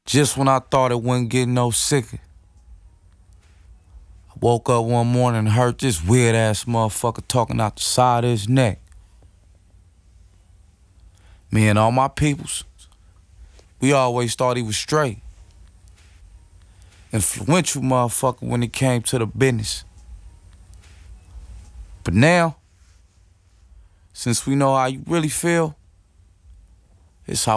Just when I thought it wouldn't get no sicker, I woke up one morning and heard this weird ass motherfucker talking out the side of his neck. Me and all my peoples, we always thought he was straight. Influential motherfucker when it came to the business. But now, since we know how you really feel, it's how